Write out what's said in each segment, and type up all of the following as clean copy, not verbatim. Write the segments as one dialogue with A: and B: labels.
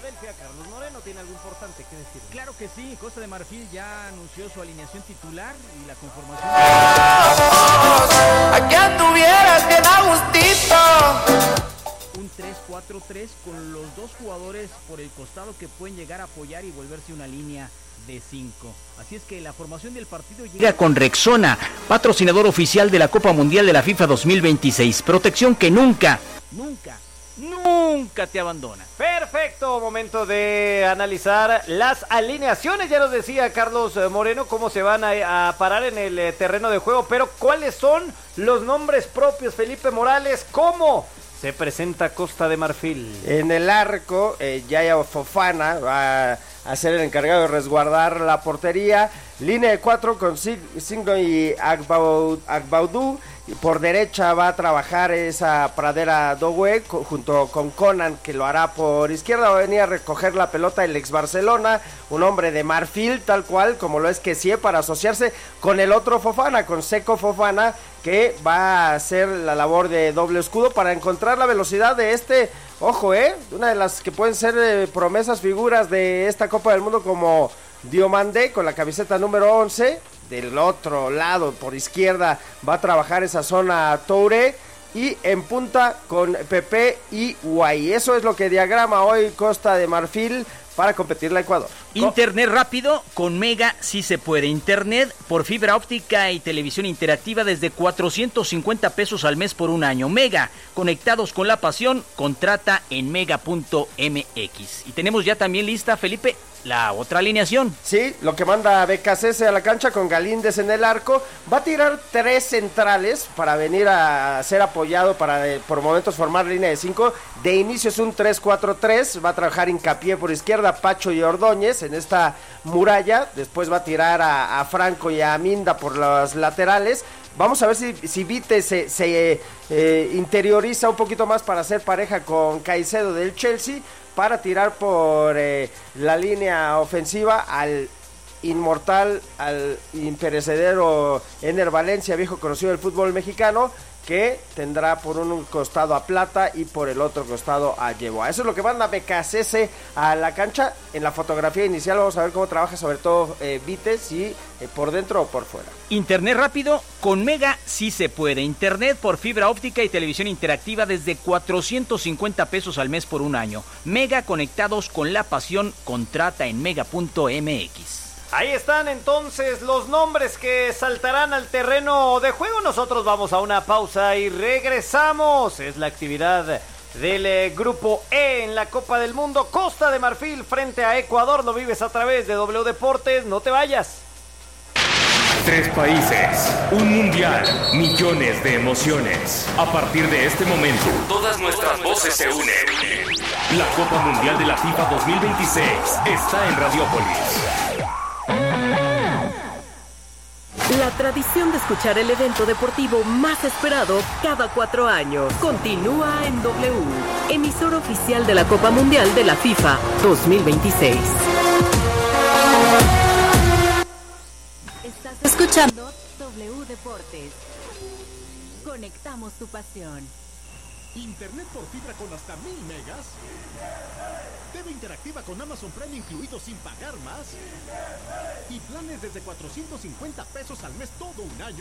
A: Filadelfia. Carlos Moreno tiene algo importante que decir.
B: Claro que sí, Costa de Marfil ya anunció su alineación titular y la conformación.
C: Aquí anduvieras bien Agustito.
B: Un 3-4-3 con los dos jugadores por el costado que pueden llegar a apoyar y volverse una línea de 5. Así es que la formación del partido llega con Rexona, patrocinador oficial de la Copa Mundial de la FIFA 2026. Protección que nunca te abandona.
A: Perfecto, momento de analizar las alineaciones. Ya nos decía Carlos Moreno cómo se van a parar en el terreno de juego, pero ¿cuáles son los nombres propios, Felipe Morales? ¿Cómo se presenta Costa de Marfil?
D: En el arco, Yaya Fofana va a ser el encargado de resguardar la portería. Línea de 4 con Singo y Agbaudú. Por derecha va a trabajar esa Pradera Dogue junto con Conan, que lo hará por izquierda. Va a venir a recoger la pelota el ex Barcelona, un hombre de Marfil, tal cual como lo es Kessie, para asociarse con el otro Fofana, con Seko Fofana, que va a hacer la labor de doble escudo para encontrar la velocidad de este. Ojo, una de las que pueden ser promesas, figuras de esta Copa del Mundo, como Diomandé, con la camiseta número 11. Del otro lado, por izquierda, va a trabajar esa zona Touré. Y en punta con Pepe y Guay. Eso es lo que diagrama hoy Costa de Marfil para competir la Ecuador.
B: Internet rápido, con Mega sí se puede. Internet por fibra óptica y televisión interactiva desde 450 pesos al mes por un año. Mega, conectados con la pasión, contrata en mega.mx. Y tenemos ya también lista, Felipe, la otra alineación.
D: Sí, lo que manda BKCS a la cancha con Galíndez en el arco. Va a tirar 3 centrales para venir a ser apoyado para por momentos formar línea de 5. De inicio es un 3-4-3. Va a trabajar Hincapié por izquierda, Pacho y Ordóñez en esta muralla. Después va a tirar a Franco y a Minda por los laterales. Vamos a ver si Vite se interioriza un poquito más para hacer pareja con Caicedo del Chelsea, para tirar por la línea ofensiva al inmortal, al imperecedero Ener Valencia, viejo conocido del fútbol mexicano, que tendrá por un costado a Plata y por el otro costado a Yeboah. Eso es lo que manda BKCS a la cancha. En la fotografía inicial vamos a ver cómo trabaja sobre todo Vite, si por dentro o por fuera.
B: Internet rápido, con Mega sí se puede. Internet por fibra óptica y televisión interactiva desde 450 pesos al mes por un año. Mega, conectados con la pasión, contrata en mega.mx.
A: Ahí están entonces los nombres que saltarán al terreno de juego. Nosotros vamos a una pausa y regresamos. Es la actividad del Grupo E en la Copa del Mundo. Costa de Marfil frente a Ecuador. Lo vives a través de W Deportes. No te vayas.
E: 3 países, un mundial, millones de emociones. A partir de este momento, todas nuestras voces se unen. La Copa Mundial de la FIFA 2026 está en Radiópolis.
F: La tradición de escuchar el evento deportivo más esperado cada 4 años continúa en W, emisora oficial de la Copa Mundial de la FIFA 2026.
G: Estás escuchando W Deportes. Conectamos tu pasión.
H: Internet por fibra con hasta 1000 megas. TV interactiva con Amazon Prime incluido sin pagar más. Y planes desde 450 pesos al mes todo un año.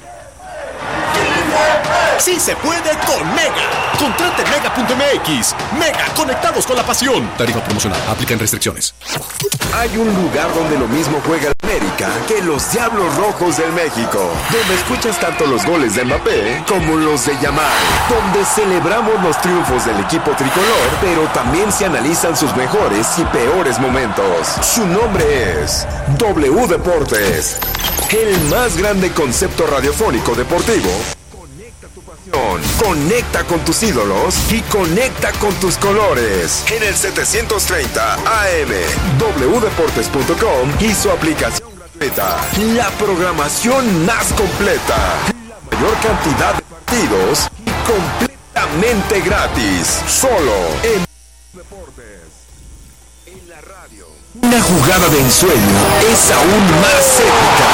I: ¡Sí se puede con Mega! Contrate Mega.mx. Mega, conectados con la pasión. Tarifa promocional, aplican restricciones.
J: Hay un lugar donde lo mismo juega el América que los Diablos Rojos del México, donde escuchas tanto los goles de Mbappé como los de Yamal, donde celebramos los triunfos del equipo tricolor, pero también se analizan sus mejores y peores momentos. Su nombre es W Deportes, el más grande concepto radiofónico deportivo. Conecta tu pasión, conecta con tus ídolos y conecta con tus colores. En el 730 AM, wdeportes.com y su aplicación gratuita. La programación más completa, la mayor cantidad de partidos y completamente gratis. Solo en Deportes. En la radio. Una jugada de ensueño es aún más épica.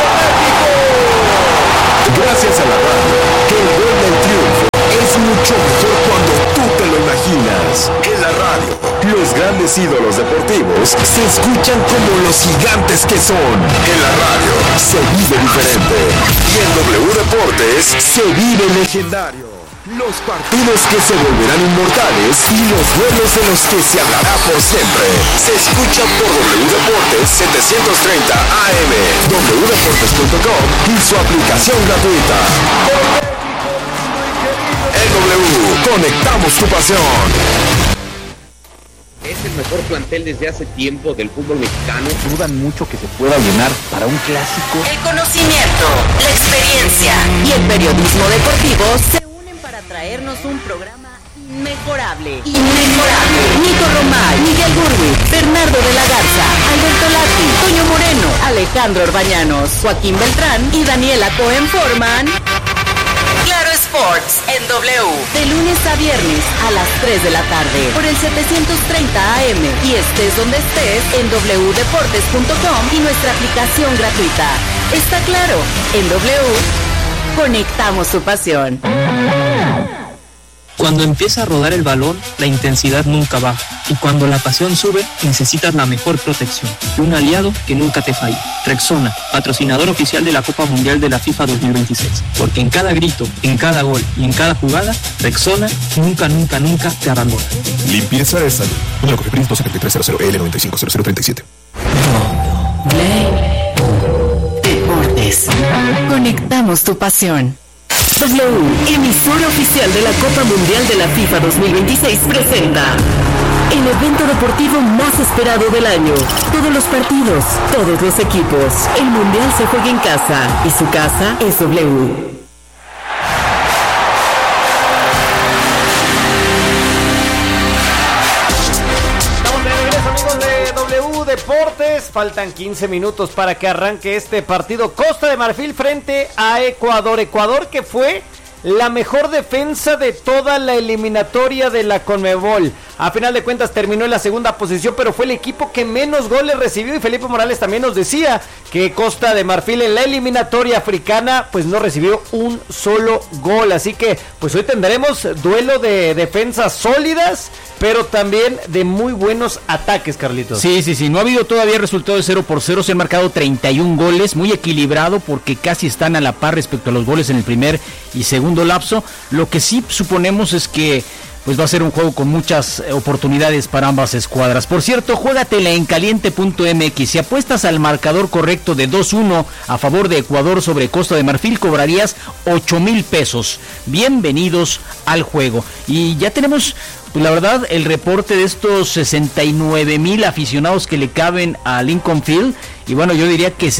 J: Gracias a la radio, que el gol del triunfo es mucho mejor cuando tú te lo imaginas. En la radio, los grandes grandes ídolos deportivos se escuchan como los gigantes que son. En la radio se vive diferente. Y en W Deportes se vive legendario. Los partidos que se volverán inmortales y los duelos de los que se hablará por siempre. Se escucha por W Deportes 730 AM, wdeportes.com y su aplicación gratuita. En W, conectamos tu pasión.
K: Es el mejor plantel desde hace tiempo del fútbol mexicano.
L: Dudan mucho que se pueda llenar para un clásico.
F: El conocimiento, la experiencia y el periodismo deportivo se unen para traernos un programa inmejorable. Nico Romay, Miguel Burgui, Bernardo de la Garza, Alberto Lati, Toño Moreno, Alejandro Orbañanos, Joaquín Beltrán y Daniela Cohen forman Claro Sports en W, de lunes a viernes a las 3 de la tarde por el 730 AM y estés donde estés en wdeportes.com y nuestra aplicación gratuita. Está claro, en W conectamos tu pasión.
M: Cuando empieza a rodar el balón, la intensidad nunca baja. Y cuando la pasión sube, necesitas la mejor protección. Y un aliado que nunca te falle. Rexona, patrocinador oficial de la Copa Mundial de la FIFA 2026. Porque en cada grito, en cada gol y en cada jugada, Rexona nunca te abandona.
I: Limpieza de salud. Número Cofepris 27300L950037.
F: Deportes. Conectamos tu pasión. W, emisora oficial de la Copa Mundial de la FIFA 2026, presenta el evento deportivo más esperado del año. Todos los partidos, todos los equipos. El Mundial se juega en casa y su casa es W.
A: Deportes, faltan 15 minutos para que arranque este partido. Costa de Marfil frente a Ecuador. Ecuador que fue la mejor defensa de toda la eliminatoria de la Conmebol. A final de cuentas terminó en la segunda posición, pero fue el equipo que menos goles recibió. Y Felipe Morales también nos decía que Costa de Marfil en la eliminatoria africana pues no recibió un solo gol. Así que pues hoy tendremos duelo de defensas sólidas, pero también de muy buenos ataques, Carlitos.
B: Sí, no ha habido todavía resultado de 0-0, se han marcado 31 goles, muy equilibrado porque casi están a la par respecto a los goles en el primer y segundo lapso. Lo que sí suponemos es que pues va a ser un juego con muchas oportunidades para ambas escuadras. Por cierto, juégatela en caliente.mx. Si apuestas al marcador correcto de 2-1 a favor de Ecuador sobre Costa de Marfil, cobrarías 8,000 pesos. Bienvenidos al juego. Y ya tenemos, pues la verdad, el reporte de estos 69,000 aficionados que le caben a Lincoln Field. Y bueno, yo diría que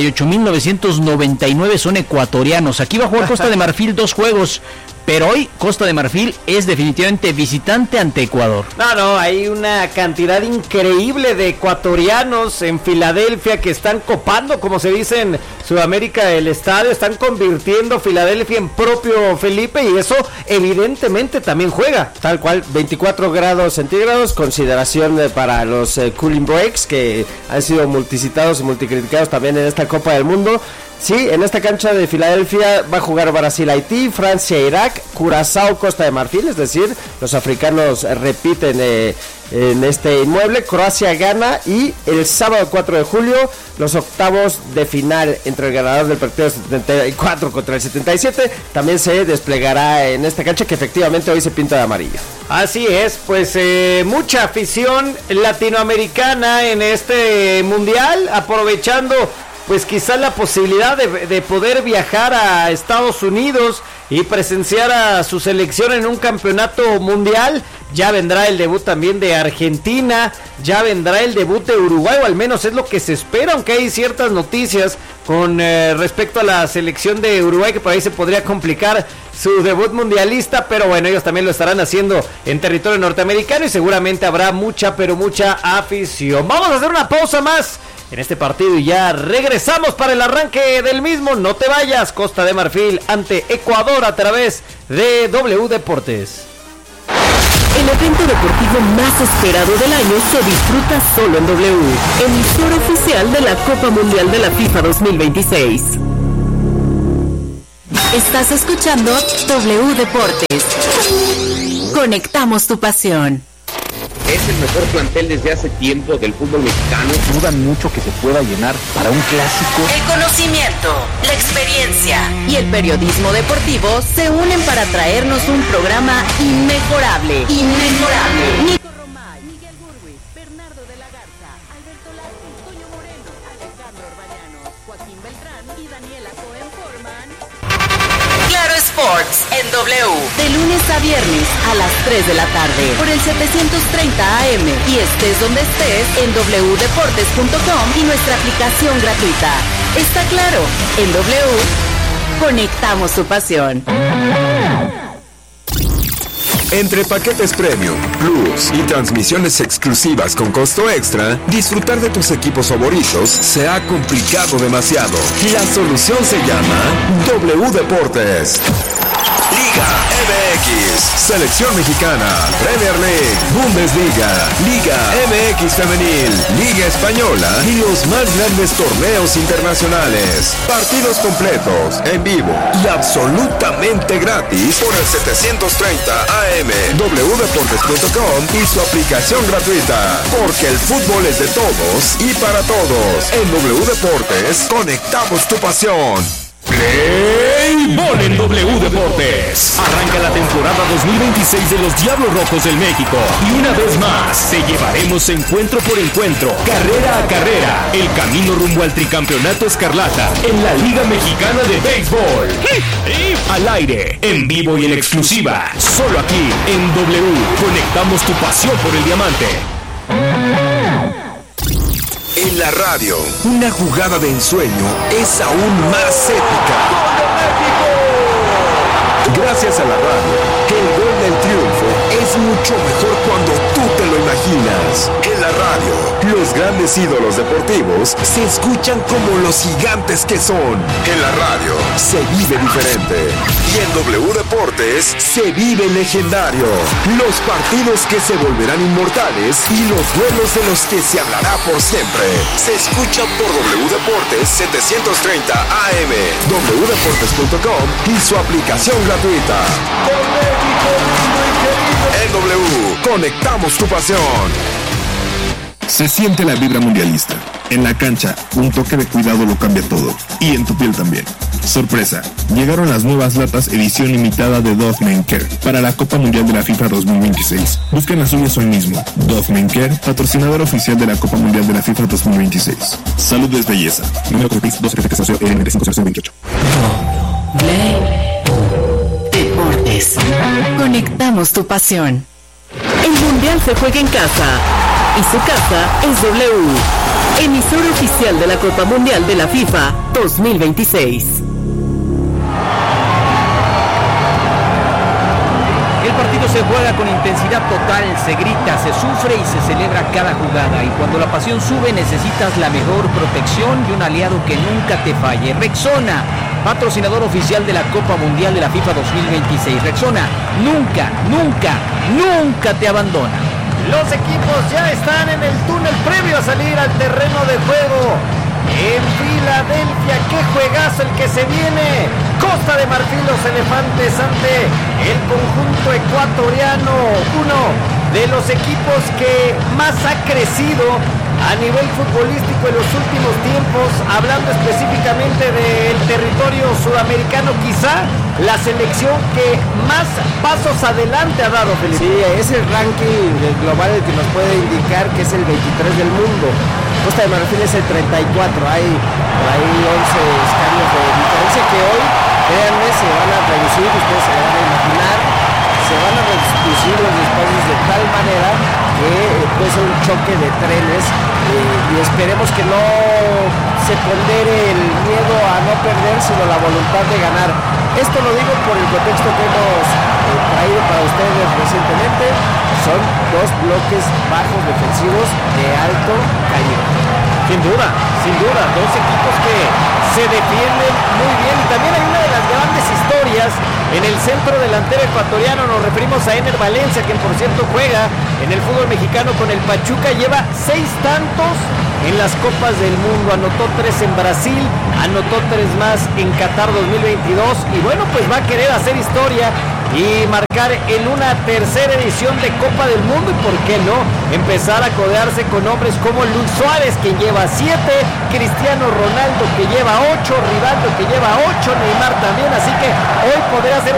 B: 68,999 son ecuatorianos. Aquí va a jugar Costa de Marfil 2 juegos. Pero hoy Costa de Marfil es definitivamente visitante ante Ecuador.
A: No, hay una cantidad increíble de ecuatorianos en Filadelfia que están copando, como se dice en Sudamérica, el estadio. Están convirtiendo Filadelfia en propio Felipe y eso evidentemente también juega.
D: Tal cual, 24 grados centígrados, consideración para los cooling breaks que han sido multicitados y multicriticados también en esta Copa del Mundo. Sí, en esta cancha de Filadelfia va a jugar Brasil-Haití, Francia-Irak, Curazao, Costa de Marfil, es decir, los africanos repiten en este inmueble, Croacia-Ghana y el sábado 4 de julio los octavos de final entre el ganador del partido 74 contra el 77, también se desplegará en esta cancha que efectivamente hoy se pinta de amarillo.
A: Así es, pues mucha afición latinoamericana en este mundial, aprovechando pues quizá la posibilidad de poder viajar a Estados Unidos y presenciar a su selección en un campeonato mundial. Ya vendrá el debut también de Argentina, ya vendrá el debut de Uruguay, o al menos es lo que se espera, aunque hay ciertas noticias con respecto a la selección de Uruguay que por ahí se podría complicar su debut mundialista, pero bueno, ellos también lo estarán haciendo en territorio norteamericano y seguramente habrá mucha, pero mucha afición. Vamos a hacer una pausa más en este partido y ya regresamos para el arranque del mismo. No te vayas, Costa de Marfil ante Ecuador a través de W Deportes.
F: El evento deportivo más esperado del año se disfruta solo en W, emisora oficial de la Copa Mundial de la FIFA 2026. Estás escuchando W Deportes. Conectamos tu pasión.
K: Es el mejor plantel desde hace tiempo del fútbol mexicano.
L: Dudan mucho que se pueda llenar para un clásico.
F: El conocimiento, la experiencia y el periodismo deportivo se unen para traernos un programa inmejorable. Nico Romay, Miguel Burwitz, Bernardo de la Garza, Alberto Lati, Toño Moreno, Alejandro Orbañanos, Joaquín Beltrán y Daniela Cohen forman Claro Sports en W, de lunes a viernes a las 3 de la tarde por el 730 AM y estés donde estés en wdeportes.com y nuestra aplicación gratuita. Está claro, en W conectamos tu pasión.
J: Entre paquetes Premium, Plus y transmisiones exclusivas con costo extra, disfrutar de tus equipos favoritos se ha complicado demasiado. La solución se llama W Deportes. Liga MX, Selección Mexicana, Premier League, Bundesliga, Liga MX Femenil, Liga Española y los más grandes torneos internacionales. Partidos completos, en vivo y absolutamente gratis por el 730 AM, wdeportes.com y su aplicación gratuita. Porque el fútbol es de todos y para todos. En W Deportes, conectamos tu pasión.
E: Play Ball en W Deportes. Arranca la temporada 2026 de los Diablos Rojos del México. Y una vez más, te llevaremos encuentro por encuentro, carrera a carrera, el camino rumbo al tricampeonato escarlata en la Liga Mexicana de Béisbol. Al aire, en vivo y en exclusiva, solo aquí en W. Conectamos tu pasión por el diamante.
J: En la radio, una jugada de ensueño es aún más épica. Gracias a la radio, el gol del triunfo es mucho mejor cuando tú te lo imaginas. En la radio, los grandes ídolos deportivos se escuchan como los gigantes que son. En la radio, se vive diferente. Y en W Deportes, se vive legendario. Los partidos que se volverán inmortales y los duelos de los que se hablará por siempre. Se escuchan por W Deportes 730 AM, wdeportes.com y su aplicación gratuita. En W, conectamos tu pasión.
N: Se siente la vibra mundialista. En la cancha, un toque de cuidado lo cambia todo. Y en tu piel también. Sorpresa, llegaron las nuevas latas edición limitada de Dove Men Care para la Copa Mundial de la FIFA 2026. Busquen las suyas hoy mismo. Dove Men Care, patrocinador oficial de la Copa Mundial de la FIFA 2026. Salud es belleza. Número Corpix 12750028.
F: Deportes. Conectamos tu pasión. El Mundial se juega en casa. Y su casa es W. Emisor oficial de la Copa Mundial de la FIFA 2026.
B: El partido se juega con intensidad total, se grita, se sufre y se celebra cada jugada. Y cuando la pasión sube necesitas la mejor protección y un aliado que nunca te falle. Rexona, patrocinador oficial de la Copa Mundial de la FIFA 2026. Rexona, nunca te abandona.
A: Los equipos ya están en el túnel previo a salir al terreno de juego. En Filadelfia, qué juegazo el que se viene. Costa de Marfil, los Elefantes ante el conjunto ecuatoriano. Uno de los equipos que más ha crecido a nivel futbolístico en los últimos tiempos, hablando específicamente del territorio sudamericano, quizá la selección que más pasos adelante ha dado, Felipe.
D: Sí, es el ranking global el que nos puede indicar que es el 23 del mundo. Costa de Marfil es el 34, hay por ahí 11 escaños de diferencia que hoy, créanme, se van a reducir, ustedes se van a imaginar, se van a reducir los espacios de tal manera que puede ser un choque de trenes y esperemos que no se pondere el miedo a no perder, sino la voluntad de ganar. Esto lo digo por el contexto que hemos traído para ustedes recientemente. Son dos bloques bajos defensivos de alto calibre.
A: Sin duda, dos equipos que se defienden muy bien. Y también hay una de las grandes historias en el centro delantero ecuatoriano. Nos referimos a Ener Valencia, quien por cierto juega en el fútbol mexicano con el Pachuca. Lleva 6 tantos en las Copas del Mundo. Anotó 3 en Brasil, anotó 3 más en Qatar 2022. Y bueno, pues va a querer hacer historia y marcar en una tercera edición de Copa del Mundo, y por qué no empezar a codearse con hombres como Luis Suárez, quien lleva 7, Cristiano Ronaldo que lleva 8, Rivaldo que lleva 8, Neymar también, así que hoy podría ser